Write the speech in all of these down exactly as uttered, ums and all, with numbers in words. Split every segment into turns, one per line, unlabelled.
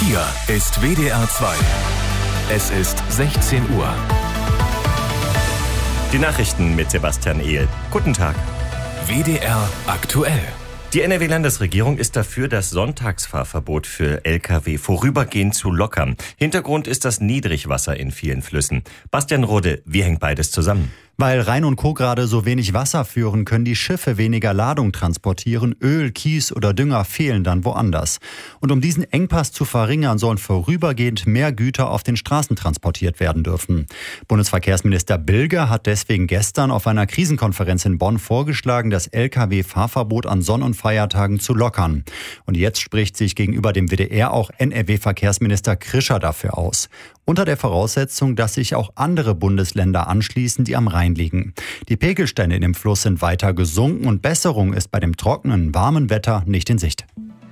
Hier ist W D R zwei. Es ist sechzehn Uhr.
Die Nachrichten mit Sebastian Ehl. Guten Tag.
W D R aktuell.
Die N R W-Landesregierung ist dafür, das Sonntagsfahrverbot für L K W vorübergehend zu lockern. Hintergrund ist das Niedrigwasser in vielen Flüssen. Bastian Rode, wie hängt beides zusammen?
Weil Rhein und Co. gerade so wenig Wasser führen, können die Schiffe weniger Ladung transportieren. Öl, Kies oder Dünger fehlen dann woanders. Und um diesen Engpass zu verringern, sollen vorübergehend mehr Güter auf den Straßen transportiert werden dürfen. Bundesverkehrsminister Bilger hat deswegen gestern auf einer Krisenkonferenz in Bonn vorgeschlagen, das L K W-Fahrverbot an Sonn- und Feiertagen zu lockern. Und jetzt spricht sich gegenüber dem W D R auch N R W-Verkehrsminister Krischer dafür aus. Unter der Voraussetzung, dass sich auch andere Bundesländer anschließen, die am Rhein liegen. Die Pegelstände in dem Fluss sind weiter gesunken und Besserung ist bei dem trockenen, warmen Wetter nicht in Sicht.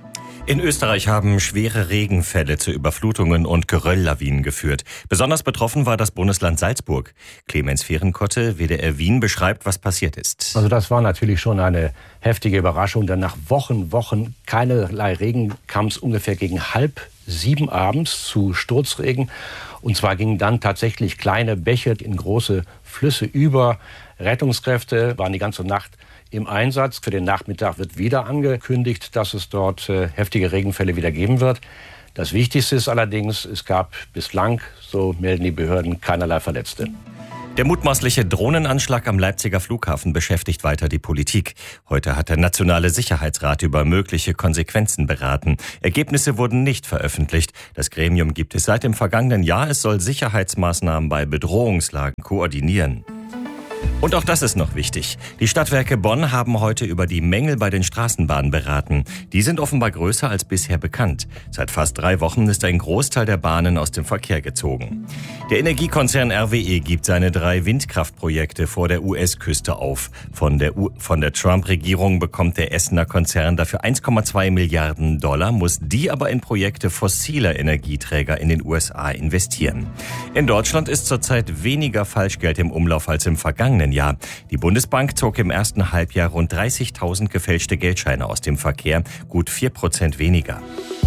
In Österreich haben schwere Regenfälle zu Überflutungen und Gerölllawinen geführt. Besonders betroffen war das Bundesland Salzburg. Clemens Fehrenkotte, W D R Wien, beschreibt, was passiert ist.
Also das war natürlich schon eine heftige Überraschung, denn nach Wochen, Wochen keinerlei Regen kam es ungefähr gegen halb sieben abends zu Sturzregen. Und zwar gingen dann tatsächlich kleine Bäche in große Flüsse über. Rettungskräfte waren die ganze Nacht im Einsatz. Für den Nachmittag wird wieder angekündigt, dass es dort äh, heftige Regenfälle wieder geben wird. Das Wichtigste ist allerdings, es gab bislang, so melden die Behörden, keinerlei Verletzte.
Der mutmaßliche Drohnenanschlag am Leipziger Flughafen beschäftigt weiter die Politik. Heute hat der Nationale Sicherheitsrat über mögliche Konsequenzen beraten. Ergebnisse wurden nicht veröffentlicht. Das Gremium gibt es seit dem vergangenen Jahr. Es soll Sicherheitsmaßnahmen bei Bedrohungslagen koordinieren. Und auch das ist noch wichtig. Die Stadtwerke Bonn haben heute über die Mängel bei den Straßenbahnen beraten. Die sind offenbar größer als bisher bekannt. Seit fast drei Wochen ist ein Großteil der Bahnen aus dem Verkehr gezogen. Der Energiekonzern R W E gibt seine drei Windkraftprojekte vor der U S-Küste auf. Von der, U- von der Trump-Regierung bekommt der Essener Konzern dafür eins Komma zwei Milliarden Dollar, muss die aber in Projekte fossiler Energieträger in den U S A investieren. In Deutschland ist zurzeit weniger Falschgeld im Umlauf als im vergangenen Jahr. Die Bundesbank zog im ersten Halbjahr rund dreißigtausend gefälschte Geldscheine aus dem Verkehr, gut vier Prozent weniger.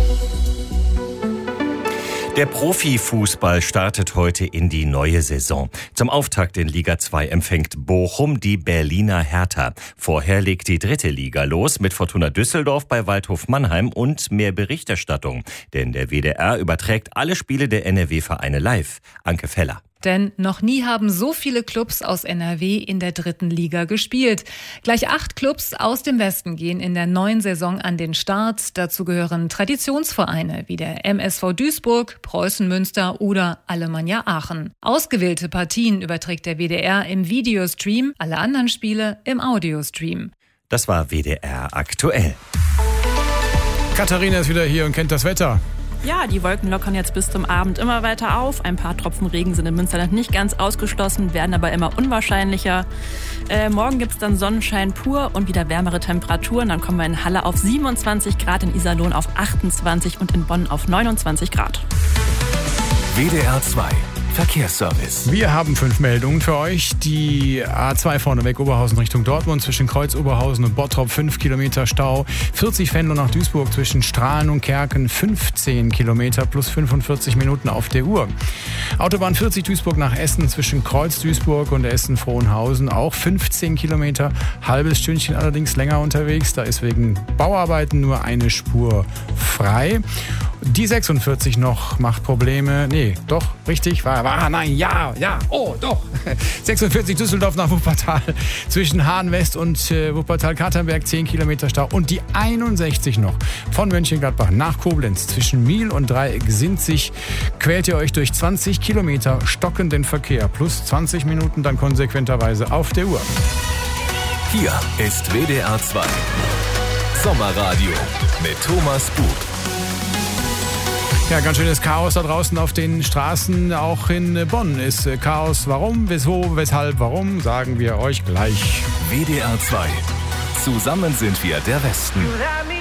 Der Profifußball startet heute in die neue Saison. Zum Auftakt in Liga zwei empfängt Bochum die Berliner Hertha. Vorher legt die dritte Liga los mit Fortuna Düsseldorf bei Waldhof Mannheim und mehr Berichterstattung. Denn der W D R überträgt alle Spiele der N R W-Vereine live. Anke Feller.
Denn noch nie haben so viele Clubs aus N R W in der dritten Liga gespielt. Gleich acht Clubs aus dem Westen gehen in der neuen Saison an den Start. Dazu gehören Traditionsvereine wie der M S V Duisburg, Preußen Münster oder Alemannia Aachen. Ausgewählte Partien überträgt der W D R im Videostream, alle anderen Spiele im Audiostream.
Das war W D R aktuell.
Katharina ist wieder hier und kennt das Wetter.
Ja, die Wolken lockern jetzt bis zum Abend immer weiter auf. Ein paar Tropfen Regen sind im Münsterland nicht ganz ausgeschlossen, werden aber immer unwahrscheinlicher. Äh, morgen gibt's dann Sonnenschein pur und wieder wärmere Temperaturen. Dann kommen wir in Halle auf siebenundzwanzig Grad, in Iserlohn auf achtundzwanzig und in Bonn auf neunundzwanzig Grad.
W D R zwei. Verkehrsservice.
Wir haben fünf Meldungen für euch. Die A zwei vorneweg Oberhausen Richtung Dortmund zwischen Kreuz Oberhausen und Bottrop fünf Kilometer Stau. vierzig Venlo nach Duisburg zwischen Strahlen und Kerken fünfzehn Kilometer plus fünfundvierzig Minuten auf der Uhr. Autobahn vierzig Duisburg nach Essen zwischen Kreuz Duisburg und Essen-Frohnhausen auch fünfzehn Kilometer. Halbes Stündchen allerdings länger unterwegs. Da ist wegen Bauarbeiten nur eine Spur frei. Die sechsundvierzig noch macht Probleme. Nee, doch, richtig, war, war, nein, ja, ja, oh, doch. sechsundvierzig Düsseldorf nach Wuppertal zwischen Hahn West und äh, Wuppertal-Katernberg zehn Kilometer Stau. Und die einundsechzig noch von Mönchengladbach nach Koblenz zwischen Miel und Dreieck sind sich, quält ihr euch durch zwanzig Kilometer stockenden Verkehr plus zwanzig Minuten dann konsequenterweise auf der Uhr.
Hier ist W D R zwei. Sommerradio mit Thomas Buch.
Ja, ganz schönes Chaos da draußen auf den Straßen. Auch in Bonn ist Chaos. Warum, wieso, weshalb, warum, sagen wir euch gleich.
W D R zwei. Zusammen sind wir der Westen.